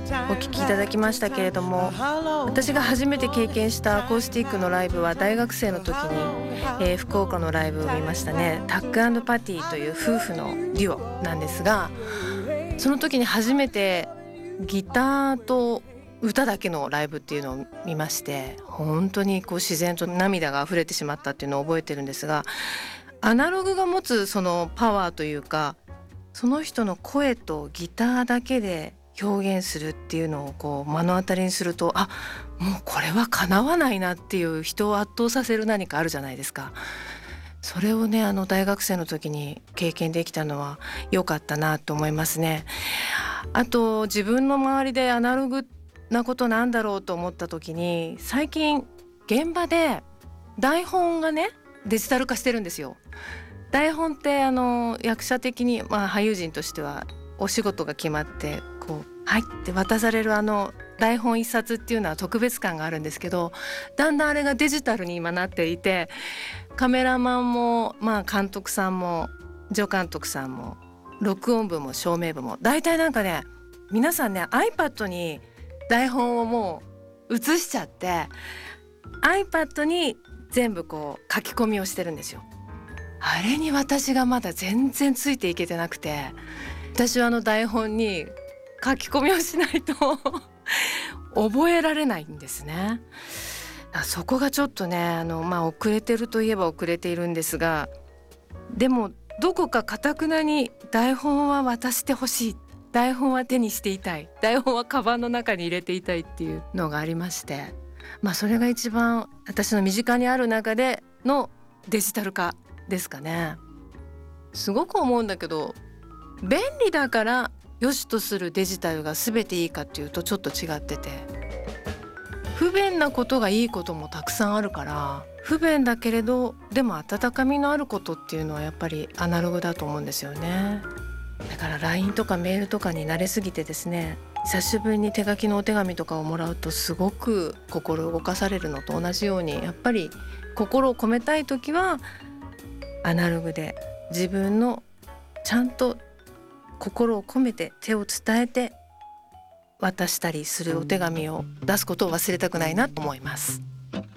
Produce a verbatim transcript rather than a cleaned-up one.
お聴きいただきましたけれども、私が初めて経験したアコースティックのライブは大学生の時に、えー、福岡のライブを見ましたね。タック&パティという夫婦のデュオなんですが、その時に初めてギターと歌だけのライブっていうのを見まして、本当にこう自然と涙が溢れてしまったっていうのを覚えてるんですが、アナログが持つそのパワーというか、その人の声とギターだけで表現するっていうのをこう目の当たりにすると、あ、もうこれは叶わないなっていう、人を圧倒させる何かあるじゃないですか。それをね、あの大学生の時に経験できたのは良かったなと思いますね。あと自分の周りでアナログなことなんだろうと思った時に、最近現場で台本がねデジタル化してるんですよ。台本ってあの役者的に、まあ、俳優陣としてはお仕事が決まってこうはいって渡されるあの台本一冊っていうのは特別感があるんですけど、だんだんあれがデジタルに今なっていて、カメラマンも、まあ、監督さんも助監督さんも録音部も照明部も大体なんかね、皆さんね iPad に台本をもう映しちゃって iPad に全部こう書き込みをしてるんですよ。あれに私がまだ全然ついていけてなくて、私はあの台本に書き込みをしないと覚えられないんですね。そこがちょっとね、あの、まあ、遅れてるといえば遅れているんですが、でもどこか堅くなに台本は渡してほしい、台本は手にしていたい、台本はカバンの中に入れていたいっていうのがありまして、まあそれが一番私の身近にある中でのデジタル化ですかね。すごく思うんだけど、便利だから良しとするデジタルが全ていいかっていうとちょっと違ってて、不便なことがいいこともたくさんあるから、不便だけれどでも温かみのあることっていうのはやっぱりアナログだと思うんですよね。だから ライン とかメールとかに慣れすぎてですね、久しぶりに手書きのお手紙とかをもらうとすごく心動かされるのと同じように、やっぱり心を込めたい時はアナログで自分のちゃんと心を込めて手を伝えて渡したりするお手紙を出すことを忘れたくないなと思います。